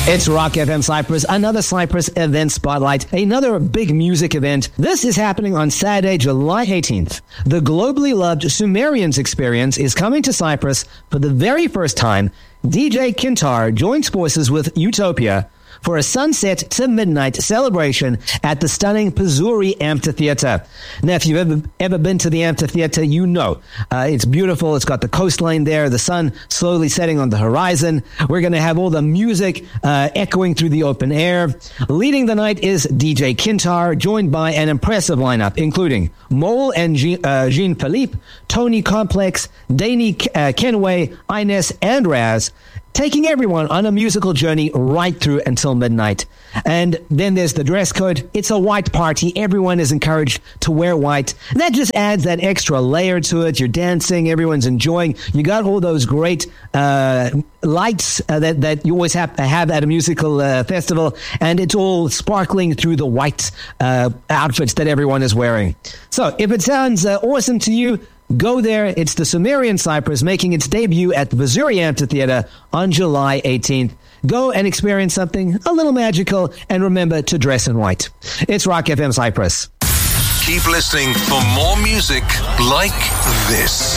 It's Rock FM Cyprus, another Cyprus event spotlight, another big music event. This is happening on Saturday, July 18th. The globally loved Sumerians Experience is coming to Cyprus for the very first time. DJ Kintar joins forces with Utopia for a sunset to midnight celebration at the stunning Pizzouri Amphitheater. Now, if you've ever been to the amphitheater, you know it's beautiful. It's got the coastline there, the sun slowly setting on the horizon. We're going to have all the music echoing through the open air. Leading the night is DJ Kintar, joined by an impressive lineup, including Mole and Jean-Philippe, Tony Complex, Danny Kenway, Ines, and Raz, taking everyone on a musical journey right through until midnight. And then there's the dress code. It's a white party. Everyone is encouraged to wear white. That just adds that extra layer to it. You're dancing. Everyone's enjoying. You got all those great lights that you always have at a musical festival. And it's all sparkling through the white outfits that everyone is wearing. So if it sounds awesome to you, go there. It's the Sumerian Cyprus making its debut at the Pizzouri Amphitheater on July 18th. Go and experience something a little magical, and remember to dress in white. It's Rock FM Cyprus. Keep listening for more music like this.